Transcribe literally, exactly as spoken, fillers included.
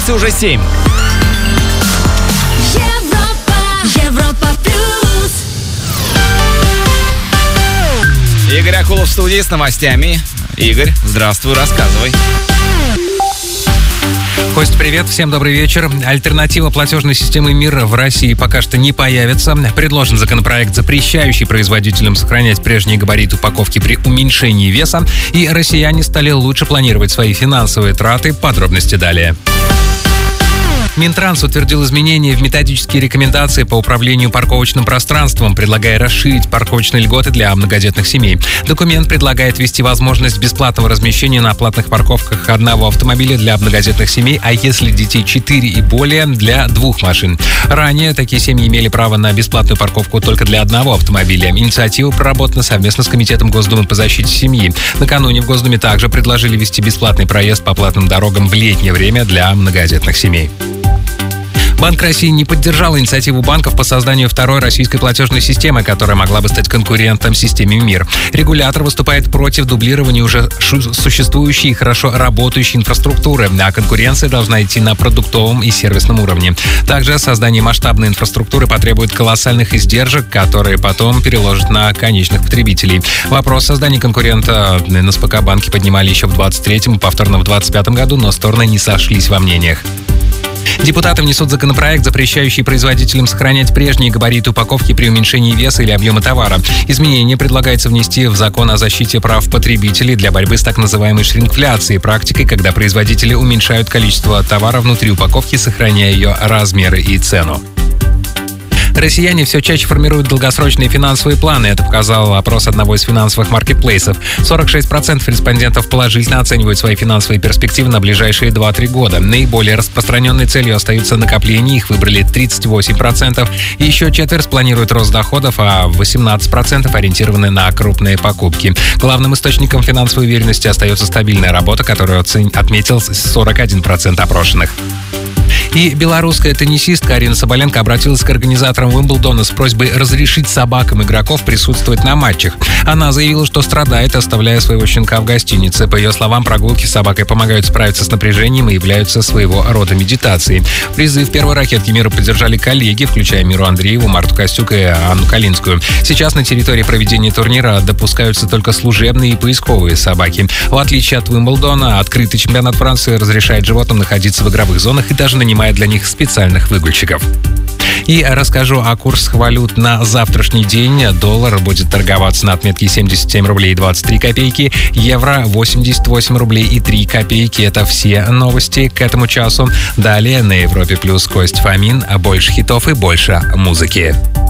позицию уже семь. Европа, Европа плюс. Игорь Акулов в студии с новостями. Игорь, здравствуй, рассказывай. Кость, привет, всем добрый вечер. Альтернатива платежной системы МИР в России пока что не появится. Предложен законопроект, запрещающий производителям сохранять прежние габариты упаковки при уменьшении веса. И россияне стали лучше планировать свои финансовые траты. Подробности далее. Минтранс утвердил изменения в методические рекомендации по управлению парковочным пространством, предлагая расширить парковочные льготы для многодетных семей. Документ предлагает ввести возможность бесплатного размещения на платных парковках одного автомобиля для многодетных семей, а если детей четыре и более, для двух машин. Ранее такие семьи имели право на бесплатную парковку только для одного автомобиля. Инициатива проработана совместно с Комитетом Госдумы по защите семьи. Накануне в Госдуме также предложили ввести бесплатный проезд по платным дорогам в летнее время для многодетных семей. Банк России не поддержал инициативу банков по созданию второй российской платежной системы, которая могла бы стать конкурентом системе МИР. Регулятор выступает против дублирования уже существующей и хорошо работающей инфраструктуры, а конкуренция должна идти на продуктовом и сервисном уровне. Также создание масштабной инфраструктуры потребует колоссальных издержек, которые потом переложат на конечных потребителей. Вопрос создания конкурента эн эс пэ ка банки поднимали еще в двадцать третьем и повторно в двадцать пятом году, но стороны не сошлись во мнениях. Депутаты внесут законопроект, запрещающий производителям сохранять прежние габариты упаковки при уменьшении веса или объема товара. Изменение предлагается внести в закон о защите прав потребителей для борьбы с так называемой шрингфляцией, практикой, когда производители уменьшают количество товара внутри упаковки, сохраняя ее размеры и цену. Россияне все чаще формируют долгосрочные финансовые планы. Это показал опрос одного из финансовых маркетплейсов. сорок шесть процентов респондентов положительно оценивают свои финансовые перспективы на ближайшие два-три года. Наиболее распространенной целью остаются накопления. Их выбрали тридцать восемь процентов. Еще четверть планируют рост доходов, а восемнадцать процентов ориентированы на крупные покупки. Главным источником финансовой уверенности остается стабильная работа, которую отметил сорок один процент опрошенных. И белорусская теннисистка Арина Соболенко обратилась к организаторам Уимблдона с просьбой разрешить собакам игроков присутствовать на матчах. Она заявила, что страдает, оставляя своего щенка в гостинице. По ее словам, прогулки с собакой помогают справиться с напряжением и являются своего рода медитацией. Призыв первой ракетки мира поддержали коллеги, включая Миру Андрееву, Марту Костюк и Анну Калинскую. Сейчас на территории проведения турнира допускаются только служебные и поисковые собаки. В отличие от Уимблдона, открытый чемпионат Франции разрешает животным находиться в игровых зонах и даже нанимает для них специальных выгульщиков. И расскажу о курсах валют на завтрашний день. Доллар будет торговаться на отметке семьдесят семь рублей двадцать три копейки, евро восемьдесят восемь рублей и три копейки. Это все новости к этому часу. Далее на Европе плюс Кость Фомин. Больше хитов и больше музыки.